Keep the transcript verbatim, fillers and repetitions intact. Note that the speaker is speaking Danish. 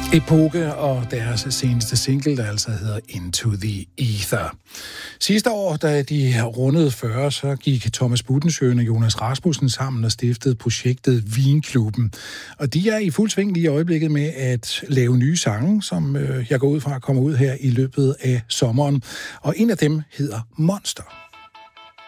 Epoke og deres seneste single, der altså hedder Into the Ether. Sidste år, da de rundede fyrre, så gik Thomas Buttensjøen og Jonas Rasmussen sammen og stiftede projektet Vinklubben. Og de er i fuld sving lige i øjeblikket med at lave nye sange, som jeg går ud fra kommer ud her i løbet af sommeren. Og en af dem hedder Monster.